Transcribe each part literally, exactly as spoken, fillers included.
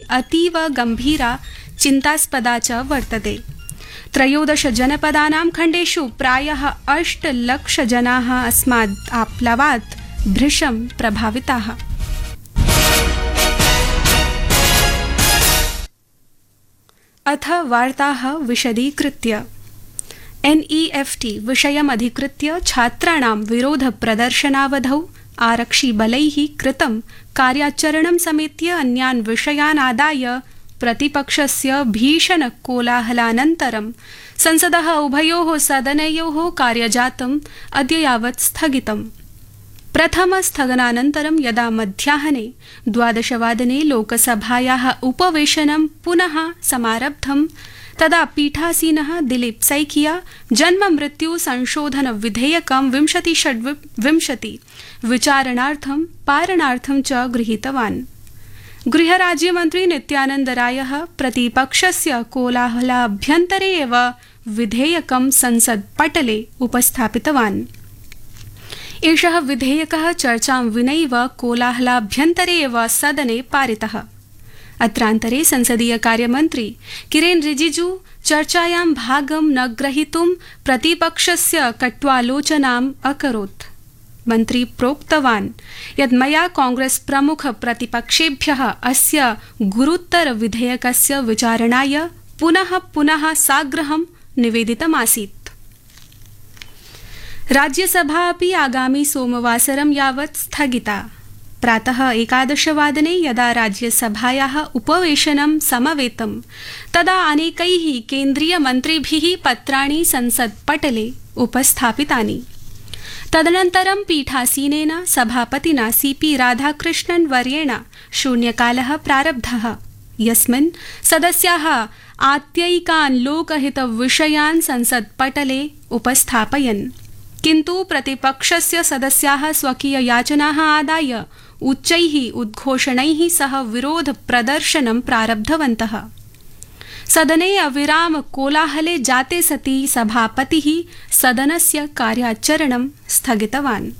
अतीव गंभीरा चिन्तास्पदा च वर्तते। त्रयोदश जनपदानां खण्डेषु प्रायः अष्टलक्षजनाः अस्मात् आप्लावात् भृशं प्रभाविताः। अथ वार्ताः विशदीकृत्य। एन ई एफ टी विषयमधिकृत्य छात्राणां विरोध प्रदर्शनावधौ आरक्षिबलैः कृतं कार्याचरणं समेत्य अन्यान् विषयान् आदाय प्रतिपक्षस्य भीषण कोलाहलानन्तरं संसदः उभयोः सदनयोः कार्यजातम् अद्य यावत् स्थगितम्। प्रथमस्थगनानन्तरं यदा मध्याह्ने द्वादशवादने लोकसभायाः उपवेशनं पुनः समारब्धं तदा पीठासीनः दिलीप सैकिया जन्म मृत्यु संशोधन विधेयकं विंशति षड्विंशति विचारणार्थं पारणार्थं च गृहीतवान्। गृहराज्यमन्त्री नित्यानन्द रायः प्रतिपक्षस्य कोलाहलाभ्यन्तरे एव विधेयकं संसत्पटले उपस्थापितवान्। एषः विधेयकः चर्चां विनैव कोलाहलाभ्यन्तरे एव सदने पारितः। अत्रान्तरे संसदीय कार्यमन्त्री किरेन रिजिजू चर्चायां भागं न ग्रहीतुं प्रतिपक्षस्य कट्वालोचनाम् अकरोत्। मन्त्री प्रोक्तवान् यत् मया कांग्रेस प्रमुख प्रतिपक्षेभ्यः अस्य गुरुतर विधेयकस्य विचारणाय पुनः पुनः साग्रहं निवेदितमासीत्। राज्यसभा अपि आगामि सोमवासरं यावत् स्थगिता। प्रातः एकादशवादने यदा राज्यसभायाः उपवेशनं समवेतं तदा अनेकैः केन्द्रीयमन्त्रिभिः पत्राणि संसत्पटले उपस्थापितानि। तदनन्तरं पीठासीनेन सभापतिना सी पी राधाकृष्णन् वर्येण शून्यकालः प्रारब्धः, यस्मिन् सदस्याः आत्ययिकान् लोकहितविषयान् संसत्पटले उपस्थापयन्। किन्तु प्रतिपक्षस्य सदस्याः स्वकीययाचनाः आदाय उच्चैः उद्घोषणैः सह विरोध प्रदर्शनं प्रारब्धवन्तः। सदने अविराम कोलाहले जाते सति सभापतिः सदनस्य कार्याचरणं स्थगितवान्।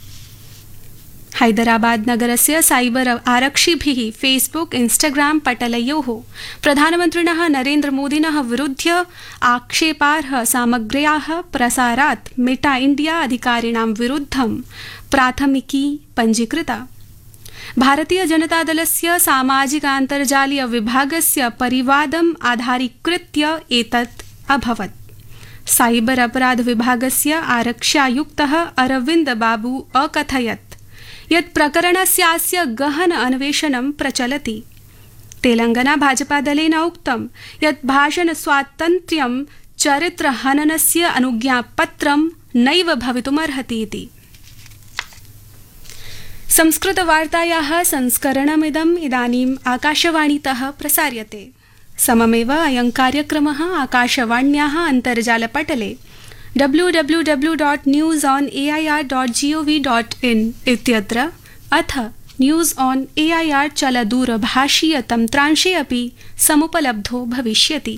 हैदराबाद नगरस्य साइबर आरक्षिभिः फेसबुक इंस्टाग्राम पटलयोः प्रधानमन्त्रिणः नरेन्द्र मोदिनः विरुध्य आक्षेपार्ह सामग्र्याः प्रसारात् मेटा इंडिया अधिकारिणां विरुद्धं प्राथमिकी पञ्जीकृता। भारतीय जनता दलस्य सामाजिकान्तर्जालीय विभागस्य परिवादम् आधारीकृत्य एतत् अभवत्। साइबर अपराध विभागस्य आरक्ष्यायुक्तः अरविन्द बाबू अकथयत् यत् प्रकरणस्यास्य गहन अन्वेषणं प्रचलति। तेलंगाना भाजपा दलेन उक्तं यत् भाषण स्वातन्त्र्यं चरित्रहननस्य अनुज्ञापत्रं नैव भवितुमर्हति इति। संस्कृतवार्तायाः संस्करणमिदम् इदानीम् आकाशवाणीतः प्रसार्यते। सममेव अयं कार्यक्रमः आकाशवाण्याः अन्तर्जालपटले W W W dot news on A I R dot G O V dot in इत्यत्र अथ news on A I R चलदूरभाषीय तन्त्रांशे अपि समुपलब्धो भविष्यति।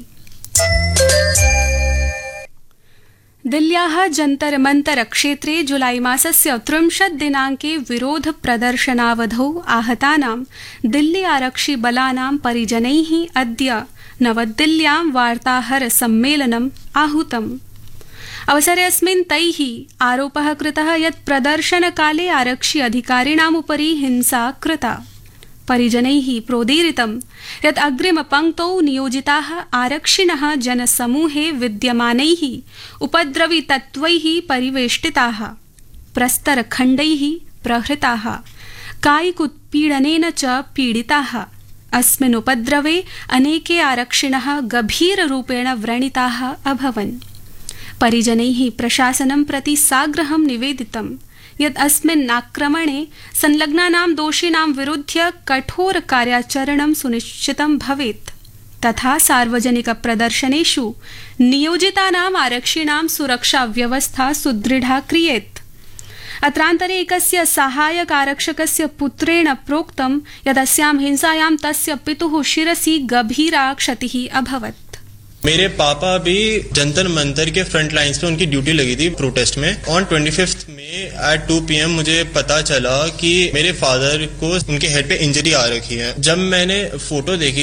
दिल्ल्याः जन्तर मंतर क्षेत्रे जुलाई मासस्य त्रिंशत् दिनाङ्के विरोध प्रदर्शनावधौ आहतानां दिल्ली आरक्षि बलानां परिजनैः अद्य नवदिल्ल्यां वार्ताहर सम्मेलनम् आहूतम्। अवसरेऽस्मिन् तैः आरोपः कृतः यत् प्रदर्शनकाले आरक्षि अधिकारिणाम् उपरि हिंसा कृता। परिजनैः प्रोदीरितं यत् अग्रिमपङ्क्तौ नियोजिताः आरक्षिणः जनसमूहे विद्यमानैः उपद्रवी तत्त्वैः परिवेष्टिताः, प्रस्तरखण्डैः प्रहृताः, कायिकोत्पीडनेन च पीडिताः। अस्मिन् उपद्रवे अनेके आरक्षिणः गभीररूपेण व्रणिताः अभवन्। परिजनैः प्रशासनं प्रति साग्रहं निवेदितं यत् अस्मिन् आक्रमणे संलग्नानां दोषिणां विरुध्य कठोर कार्याचरणं सुनिश्चितं भवेत् तथा सार्वजनिक प्रदर्शनेषु नियोजितानाम् आरक्षिणां सुरक्षा व्यवस्था सुदृढा क्रियेत्। अत्रान्तरे एकस्य सहायक आरक्षकस्य पुत्रेण प्रोक्तं यत् अस्यां हिंसायां तस्य पितुः शिरसि गभीरा क्षतिः अभवत्। मेरे पापा भी जंतर मंतर के फ्रंट लाइंस पे उनकी ड्यूटी लगी थी प्रोटेस्ट में। ऑन ट्वेंटी फिफ्थ में एट टू पी एम मुझे पता चला कि मेरे फादर को उनके हेड पे इंजरी आ रखी है। जब मैंने फोटो देखी